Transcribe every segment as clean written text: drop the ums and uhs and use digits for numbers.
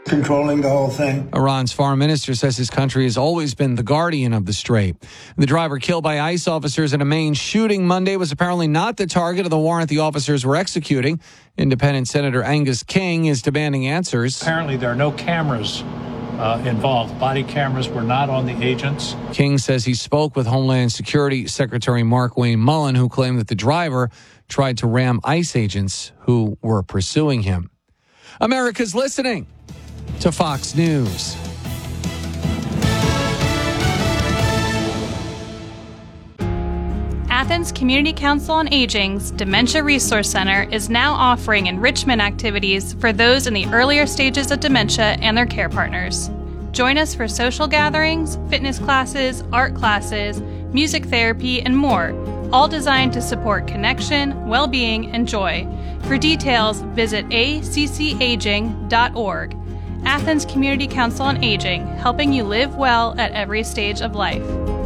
controlling the whole thing. Iran's foreign minister says his country has always been the guardian of the strait. The driver killed by ICE officers in a Maine shooting Monday was apparently not the target of the warrant the officers were executing. Independent Senator Angus King is demanding answers. Apparently there are no cameras involved. Body cameras were not on the agents. King says he spoke with Homeland Security Secretary Markwayne Mullin, who claimed that the driver tried to ram ICE agents who were pursuing him. America's listening to Fox News. Athens Community Council on Aging's Dementia Resource Center is now offering enrichment activities for those in the earlier stages of dementia and their care partners. Join us for social gatherings, fitness classes, art classes, music therapy, and more, all designed to support connection, well-being, and joy. For details, visit accaging.org. Athens Community Council on Aging, helping you live well at every stage of life.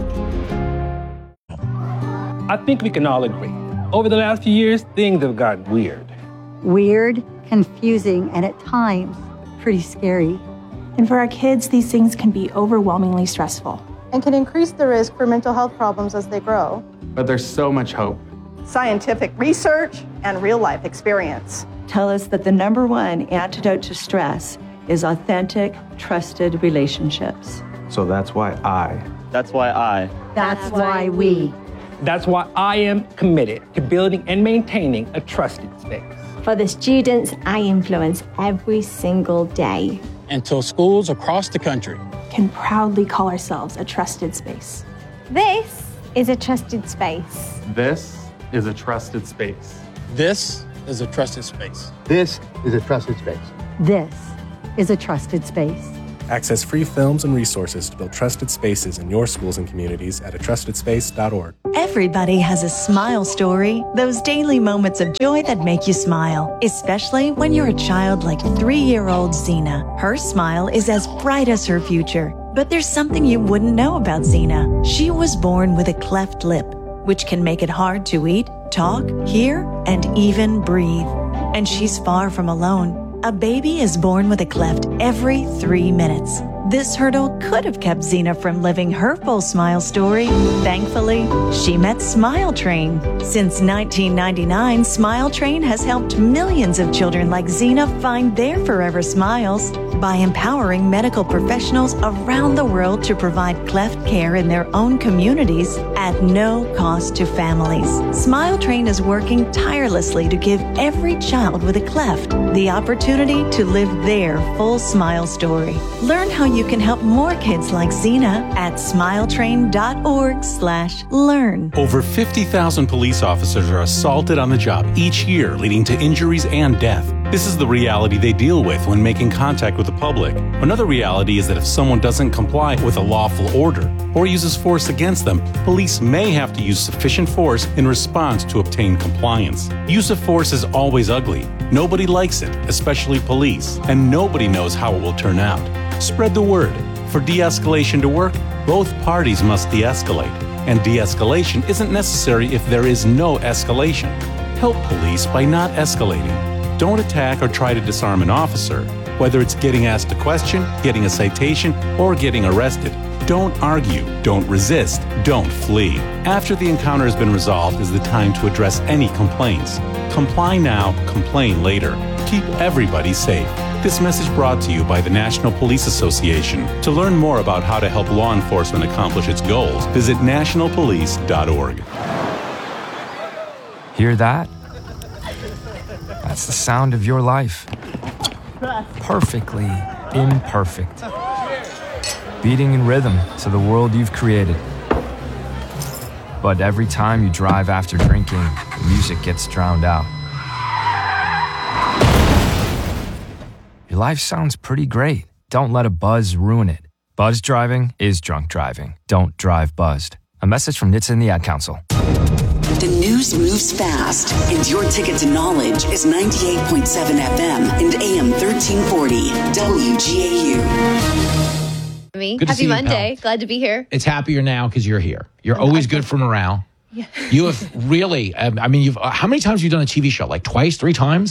I think we can all agree. Over the last few years, things have gotten weird. Weird, confusing, and at times, pretty scary. And for our kids, these things can be overwhelmingly stressful. And can increase the risk for mental health problems as they grow. But there's so much hope. Scientific research and real-life experience tell us that the number one antidote to stress is authentic, trusted relationships. So that's why I. That's why I. That's why we. That's why I am committed to building and maintaining a trusted space. For the students I influence every single day. Until schools across the country can proudly call ourselves a trusted space. This is a trusted space. This is a trusted space. This is a trusted space. This is a trusted space. This is a trusted space. Access free films and resources to build trusted spaces in your schools and communities at atrustedspace.org. Everybody has a smile story, those daily moments of joy that make you smile, especially when you're a child like 3-year-old Zena. Her smile is as bright as her future. But there's something you wouldn't know about Zena. She was born with a cleft lip, which can make it hard to eat, talk, hear, and even breathe. And she's far from alone. A baby is born with a cleft every 3 minutes. This hurdle could have kept Zena from living her full smile story. Thankfully, she met Smile Train. Since 1999, Smile Train has helped millions of children like Zena find their forever smiles by empowering medical professionals around the world to provide cleft care in their own communities at no cost to families. Smile Train is working tirelessly to give every child with a cleft the opportunity to live their full smile story. Learn how you can help more kids like Zena at smiletrain.org/learn. Over 50,000 police officers are assaulted on the job each year, leading to injuries and death. This is the reality they deal with when making contact with the public. Another reality is that if someone doesn't comply with a lawful order or uses force against them, police may have to use sufficient force in response to obtain compliance. Use of force is always ugly. Nobody likes it, especially police, and nobody knows how it will turn out. Spread the word. For de-escalation to work, both parties must de-escalate. And de-escalation isn't necessary if there is no escalation. Help police by not escalating. Don't attack or try to disarm an officer, whether it's getting asked a question, getting a citation, or getting arrested. Don't argue, don't resist, don't flee. After the encounter has been resolved is the time to address any complaints. Comply now, complain later. Keep everybody safe. This message brought to you by the National Police Association. To learn more about how to help law enforcement accomplish its goals, visit nationalpolice.org. Hear that? That's the sound of your life. Perfectly imperfect. Beating in rhythm to the world you've created. But every time you drive after drinking, the music gets drowned out. Your life sounds pretty great. Don't let a buzz ruin it. Buzz driving is drunk driving. Don't drive buzzed. A message from NHTSA and the Ad Council. The news moves fast, and your ticket to knowledge is 98.7 FM and AM 1340 WGAU. Happy Monday. Glad to be here. It's happier now because you're here. You're always good for morale. Yeah. You have really, how many times have you done a TV show? Like twice, 3 times?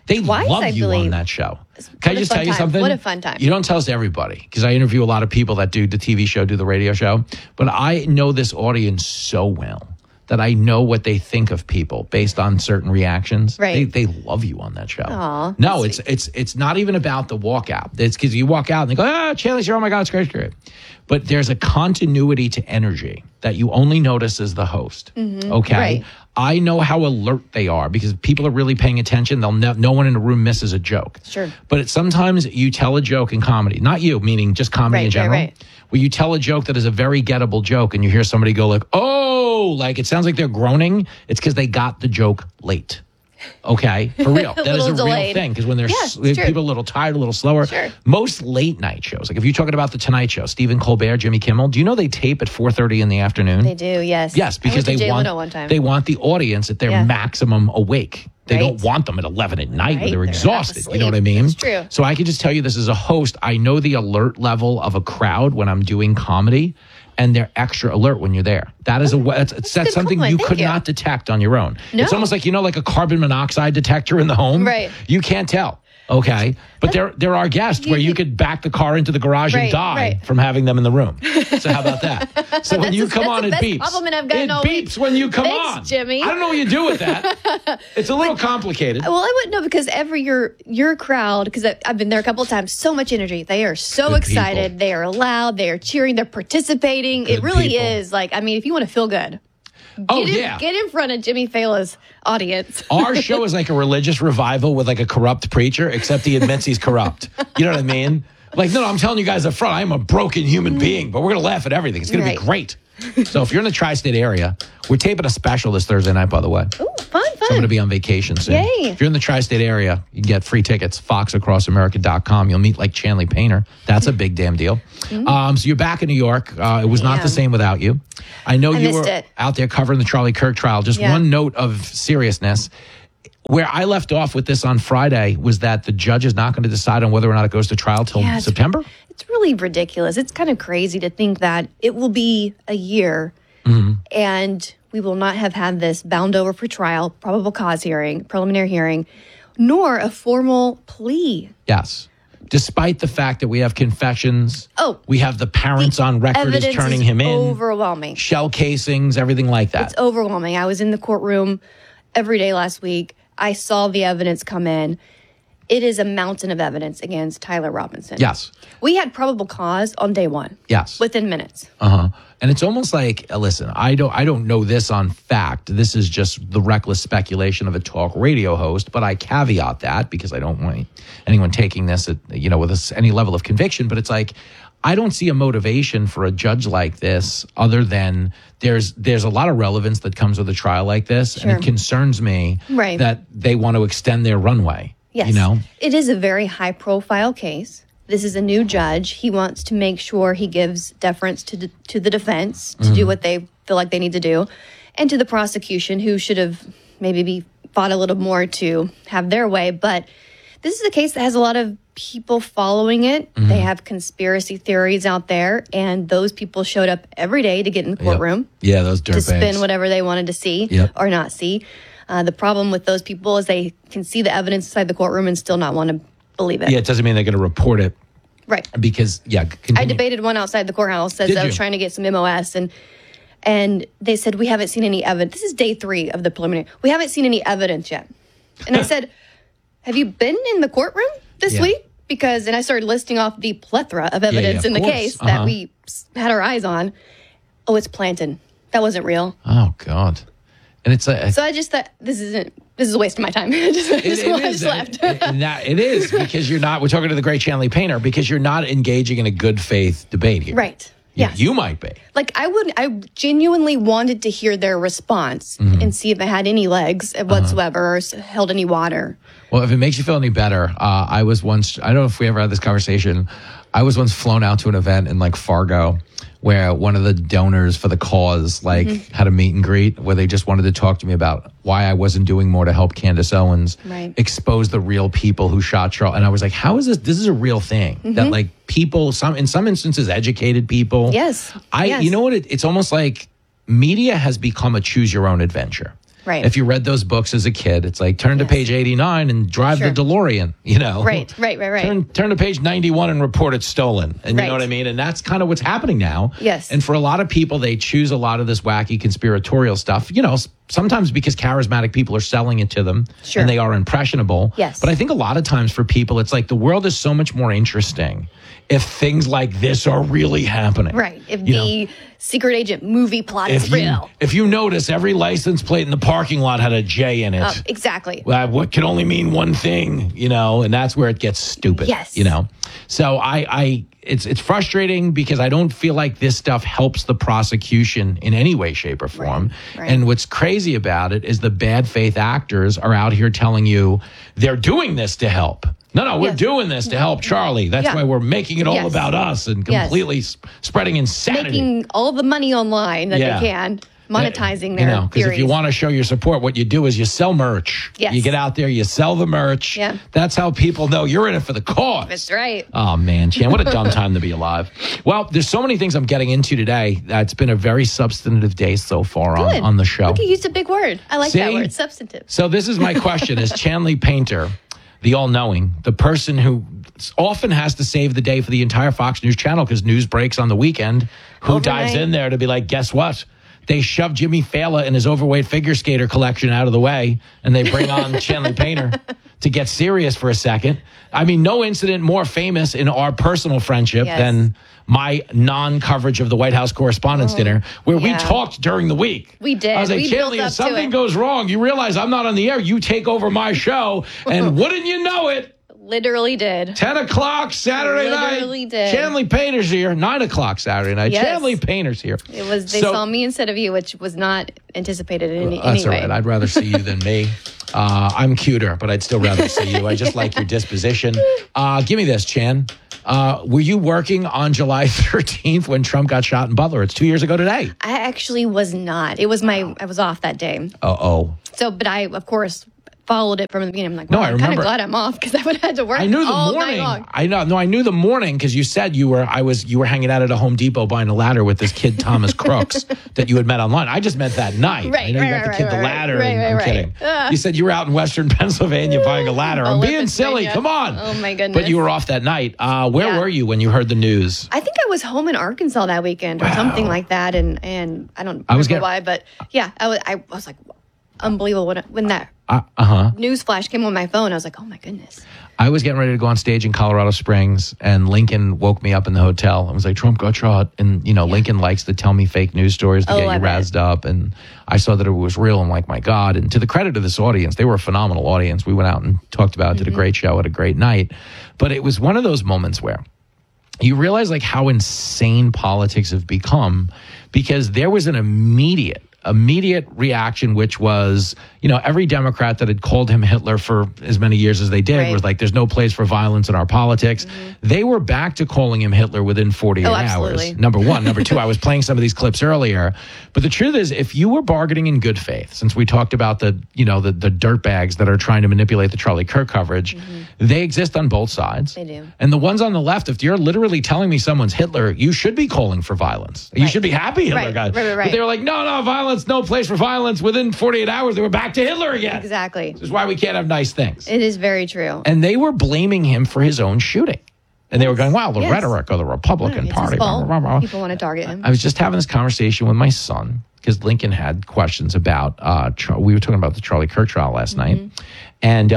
They love you on that show. Can I just tell you something? What a fun time. You don't tell this to everybody, because I interview a lot of people that do the TV show, do the radio show. But I know this audience so well that I know what they think of people based on certain reactions. Right. They love you on that show. Aw, no, it's not even about the walkout. It's because you walk out and they go, Chandler's here. Oh my God, it's great. But there's a continuity to energy that you only notice as the host. Mm-hmm. Okay. Right. I know how alert they are because people are really paying attention. No one in the room misses a joke. Sure. But sometimes you tell a joke in comedy, not you, meaning just comedy in general, where you tell a joke that is a very gettable joke and you hear somebody go like, oh, like it sounds like they're groaning. It's because they got the joke late. Okay, for real. That is a real thing, because when people are a little tired, a little slower. Sure. Most late night shows, like if you're talking about the Tonight Show, Stephen Colbert, Jimmy Kimmel, do you know they tape at 4:30 in the afternoon? They do, yes. Yes, because I went to Jay Leno one time. They want the audience at their maximum awake. They Right. don't want them at 11 at night when they're They're exhausted. half You know what I mean? It's true. So I can just tell you this as a host, I know the alert level of a crowd when I'm doing comedy, and they're extra alert when you're there. That is that's something compliment. you Thank could you. not detect on your own. No. It's almost like, like a carbon monoxide detector in the home. Right. You can't tell. Okay. But there are guests where you could back the car into the garage and die from having them in the room. So how about that? So when you come on, it beeps. Compliment I've gotten It all beeps when you come Thanks, on. Jimmy. I don't know what you do with that. It's a little complicated. Well, I wouldn't know, because your crowd, because I've been there a couple of times, so much energy. They are so Good excited. people. They are loud. They are cheering. They're participating. It Good really people. is like, I mean, if you want to feel good, get in front of Jimmy Fallon's audience. Our show is like a religious revival with like a corrupt preacher, except he admits he's corrupt. You know what I mean? Like, no, I'm telling you guys up front, I'm a broken human being, but we're going to laugh at everything. It's going to be great. So if you're in the tri-state area, we're taping a special this Thursday night, by the way. Ooh, fun. So I'm going to be on vacation soon. Yay. If you're in the tri-state area, you can get free tickets, foxacrossamerica.com. You'll meet like Chanley Painter. That's a big damn deal. So you're back in New York. It was not the same without you. I know you were out there covering the Charlie Kirk trial. Just one note of seriousness. Where I left off with this on Friday was that the judge is not going to decide on whether or not it goes to trial till September. It's really ridiculous. It's kind of crazy to think that it will be a year and we will not have had this bound over for trial, probable cause hearing, preliminary hearing, nor a formal plea. Yes. Despite the fact that we have confessions, we have the parents on record as turning him in. Overwhelming. Shell casings, everything like that. It's overwhelming. I was in the courtroom every day last week. I saw the evidence come in. It is a mountain of evidence against Tyler Robinson. Yes. We had probable cause on day one. Yes. Within minutes. And it's almost like, listen, I don't know this on fact. This is just the reckless speculation of a talk radio host, but I caveat that because I don't want anyone taking this at, with any level of conviction. But it's like, I don't see a motivation for a judge like this other than there's a lot of relevance that comes with a trial like this. Sure. And it concerns me that they want to extend their runway. Yes. It is a very high profile case. This is a new judge. He wants to make sure he gives deference to the defense to do what they feel like they need to do, and to the prosecution, who should have maybe fought a little more to have their way. But this is a case that has a lot of people following it. They have conspiracy theories out there, and those people showed up every day to get in the courtroom. Yeah, those dirtbags. To spin whatever they wanted to see or not see. The problem with those people is they can see the evidence inside the courtroom and still not want to believe it. Yeah, it doesn't mean they're going to report it. Right. Because, I debated one outside the courthouse. Says I was trying to get some MOS, and they said, we haven't seen any evidence. This is day 3 of the preliminary. We haven't seen any evidence yet. And I said, have you been in the courtroom this week? Because, and I started listing off the plethora of evidence in the case that we had our eyes on. Oh, it's planted. That wasn't real. Oh, God. And it's like, so I just thought, this is a waste of my time. I just left. It is, because we're talking to the great Chanley Painter, because you're not engaging in a good faith debate here. Right. Yeah. You might be. Like, I genuinely wanted to hear their response and see if it had any legs whatsoever or held any water. Well, if it makes you feel any better, I was once, I don't know if we ever had this conversation, I was once flown out to an event in like Fargo where one of the donors for the cause had a meet and greet where they just wanted to talk to me about why I wasn't doing more to help Candace Owens expose the real people who shot Charles. And I was like, how is this? This is a real thing that like people, in some instances, educated people. Yes. You know what? It's almost like media has become a choose your own adventure. Right. If you read those books as a kid, it's like turn to page 89 and drive the DeLorean, you know. Right. Turn to page 91 and report it's stolen. And you know what I mean? And that's kind of what's happening now. Yes. And for a lot of people, they choose a lot of this wacky conspiratorial stuff, you know, sometimes because charismatic people are selling it to them and they are impressionable. Yes. But I think a lot of times for people, it's like the world is so much more interesting if things like this are really happening. Right. If the secret agent movie plot is real. If you notice, every license plate in the parking lot had a J in it. Exactly. What can only mean one thing, you know, and that's where it gets stupid. Yes. You know, so it's frustrating because I don't feel like this stuff helps the prosecution in any way, shape, or form. Right. And what's crazy about it is the bad faith actors are out here telling you they're doing this to help. No, we're doing this to help Charlie. That's why we're making it all about us and completely spreading insanity. Making all the money online that they can, monetizing their because theories. if you want to show your support, what you do is you sell merch. Yes. You get out there, you sell the merch. Yeah. That's how people know you're in it for the cause. That's right. Oh, man, Chan, what a dumb time to be alive. Well, there's so many things I'm getting into today. It's been a very substantive day so far on the show. Look, you used a big word. I like that See? word, substantive. So this is my question. Is Chanley Painter, the all-knowing, the person who often has to save the day for the entire Fox News channel because news breaks on the weekend, who dives in there to be like, guess what? They shoved Jimmy Fallon and his overweight figure skater collection out of the way, and they bring on Chanley Painter to get serious for a second. I mean, no incident more famous in our personal friendship than my non-coverage of the White House Correspondents' Dinner, where we talked during the week. We did. I was like, Chanley, if something goes wrong, you realize I'm not on the air. You take over my show, and wouldn't you know it? Literally did. 10 o'clock Saturday Literally night. did. Chanley Painter's here. 9 o'clock Saturday night. Yes. Chanley Painter's here. It was. They saw me instead of you, which was not anticipated in any way. That's all right. I'd rather see you than me. I'm cuter, but I'd still rather see you. I just like your disposition. Give me this, Chan. Were you working on July 13th when Trump got shot in Butler? It's 2 years ago today. I actually was not. It was I was off that day. Uh-oh. So, but I, of course, followed it from the beginning. I'm like, No, well, I I'm kind of remember. glad I'm off because I would have had to work I knew the all morning. night long. I knew the morning because you said you were hanging out at a Home Depot buying a ladder with this kid Thomas Crooks that you had met online. I just meant that night. Right, I know you got the kid the ladder. I'm kidding. Ah. You said you were out in Western Pennsylvania buying a ladder. I'm being Olympic silly. Virginia. Come on. Oh my goodness. But you were off that night. Where were you when you heard the news? I think I was home in Arkansas that weekend or something like that, and I don't remember why, but yeah, I was like, unbelievable when that news flash came on my phone. I was like, oh my goodness. I was getting ready to go on stage in Colorado Springs, and Lincoln woke me up in the hotel and was like, Trump got shot. And, you know, Lincoln likes to tell me fake news stories to get you razzed up. And I saw that it was real. I'm like, my God. And to the credit of this audience, they were a phenomenal audience. We went out and talked about it, did a great show, had a great night. But it was one of those moments where you realize like how insane politics have become, because there was an immediate reaction, which was, you know, every Democrat that had called him Hitler for as many years as they did was like, there's no place for violence in our politics. They were back to calling him Hitler within 48 hours. Number one. Number two, I was playing some of these clips earlier. But the truth is, if you were bargaining in good faith, since we talked about the dirtbags that are trying to manipulate the Charlie Kirk coverage, they exist on both sides. They do. And the ones on the left, if you're literally telling me someone's Hitler, you should be calling for violence. You should be happy Hitler got. But they were like, no, violence, no place for violence. Within 48 hours, they were back to Hitler again. Exactly. This is why we can't have nice things. It is very true. And they were blaming him for his own shooting. And they were going, wow, the rhetoric of the Republican Party. Blah, blah, blah. People want to target him. I was just having this conversation with my son because Lincoln had questions about, we were talking about the Charlie Kirk trial last night. And,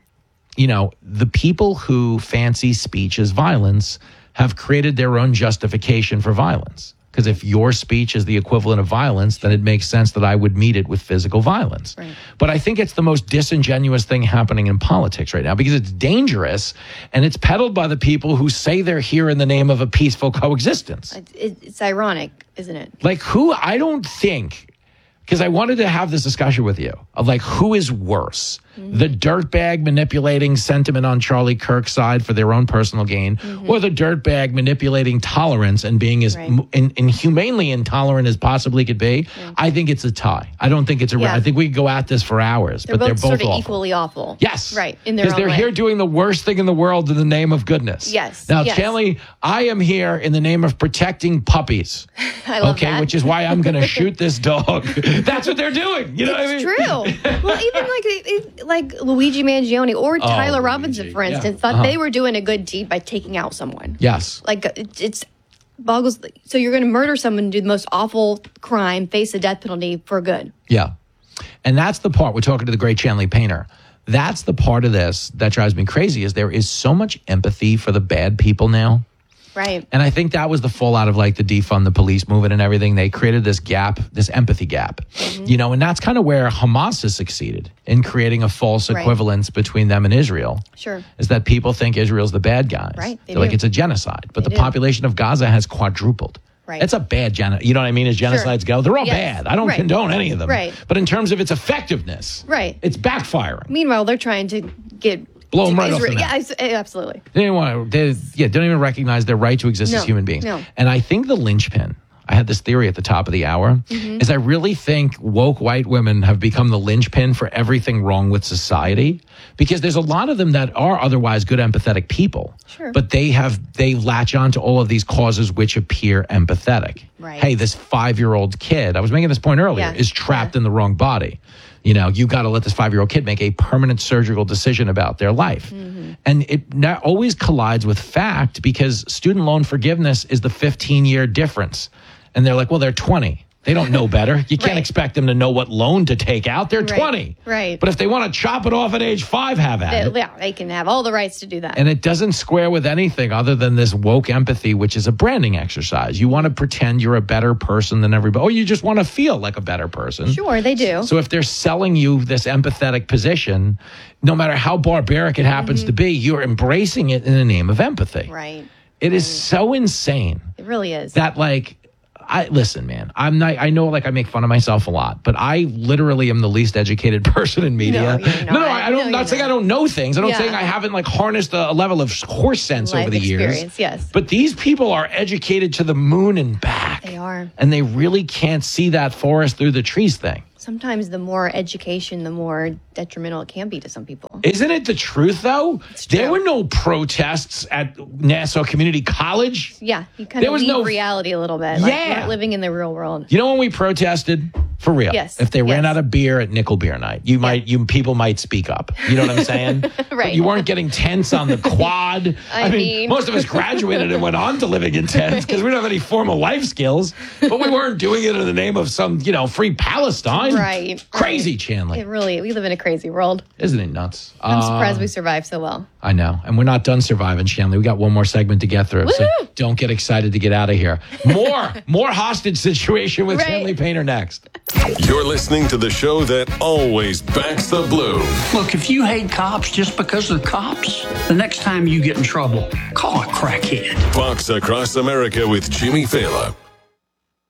you know, the people who fancy speech as violence have created their own justification for violence. Because if your speech is the equivalent of violence, then it makes sense that I would meet it with physical violence. Right. But I think it's the most disingenuous thing happening in politics right now because it's dangerous and it's peddled by the people who say they're here in the name of a peaceful coexistence. It's ironic, isn't it? Like I don't think, because I wanted to have this discussion with you of like, who is worse? the dirtbag manipulating sentiment on Charlie Kirk's side for their own personal gain, or the dirtbag manipulating tolerance and being as inhumanely intolerant as possibly could be, I think it's a tie. I don't think it's a I think we could go at this for hours, but they're both sort of awful. equally awful. Yes. Right. In their own Because they're here doing the worst thing in the world in the name of goodness. Yes. Now, yes. Chanley, I am here in the name of protecting puppies. I love that. Which is why I'm going to shoot this dog. That's what they're doing. You know what I mean? It's true. Well, even like Luigi Mangione or Tyler Robinson, for instance, thought they were doing a good deed by taking out someone. Yes. Like it's boggles. So you're going to murder someone, do the most awful crime, face a death penalty for good. Yeah. And that's the part, we're talking to the great Chanley Painter. That's the part of this that drives me crazy is there is so much empathy for the bad people now. Right. And I think that was the fallout of like the defund the police movement and everything. They created this gap, this empathy gap, you know, and that's kind of where Hamas has succeeded in creating a false equivalence between them and Israel. Sure. Is that people think Israel's the bad guys. Right. They're like it's a genocide. But the population of Gaza has quadrupled. Right. It's a bad genocide. You know what I mean? As genocides go, they're all bad. I don't condone any of them. Right. But in terms of its effectiveness, it's backfiring. Meanwhile, they're trying to blow them right off the map. map. Yeah, absolutely. They don't even recognize their right to exist as human beings. No. And I think the linchpin, I had this theory at the top of the hour, is I really think woke white women have become the linchpin for everything wrong with society. Because there's a lot of them that are otherwise good, empathetic people. Sure. But they latch on to all of these causes which appear empathetic. Right. Hey, this 5-year-old kid, I was making this point earlier, is trapped in the wrong body. You know, you got to let this 5-year-old kid make a permanent surgical decision about their life. And it always collides with fact because student loan forgiveness is the 15-year difference. And they're like, well, they're 20. They don't know better. You can't expect them to know what loan to take out. They're 20. Right. But if they want to chop it off at age 5, have at it. Yeah, they can have all the rights to do that. And it doesn't square with anything other than this woke empathy, which is a branding exercise. You want to pretend you're a better person than everybody. Or you just want to feel like a better person. Sure, they do. So if they're selling you this empathetic position, no matter how barbaric it happens to be, you're embracing it in the name of empathy. Right. It is so insane. It really is. That listen, man, I know like I make fun of myself a lot, but I literally am the least educated person in media. I'm not saying I don't know things. I'm not saying I haven't like harnessed a level of horse sense over the years. Yes. But these people are educated to the moon and back. They are. And they really can't see that forest through the trees thing. Sometimes the more education, the more detrimental it can be to some people. Isn't it the truth, though? There were no protests at Nassau Community College. Yeah, you kind of leave reality a little bit. Like, you're not living in the real world. You know when we protested? For real. Yes. If they ran out of beer at Nickel Beer Night, people might speak up. You know what I'm saying? Right. But you weren't getting tents on the quad. I mean, most of us graduated and went on to living in tents because we don't have any formal life skills. But we weren't doing it in the name of some, free Palestine. Right. Crazy, Chanley. We live in a crazy world. Isn't it nuts? I'm surprised we survived so well. I know. And we're not done surviving, Chanley. We got one more segment to get through. Woo-hoo! So don't get excited to get out of here. More hostage situation with Chanley Painter next. You're listening to the show that always backs the blue. Look, if you hate cops just because they're cops, the next time you get in trouble, call a crackhead. Fox Across America with Jimmy Fallon.